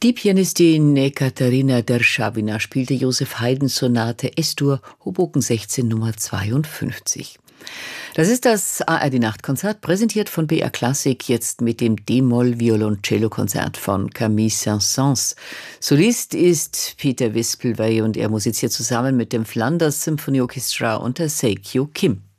Die Pianistin Ekaterina Derschawina spielte Joseph Haydns Sonate S-Dur, Hoboken 16 Nummer 52. Das ist das ARD Nachtkonzert, präsentiert von BR Klassik, jetzt mit dem D-Moll-Violoncello-Konzert von Camille Saint-Saëns. Solist ist Peter Wispelwey und er musiziert zusammen mit dem Flanders Symphony Orchestra unter Seikyo Kim.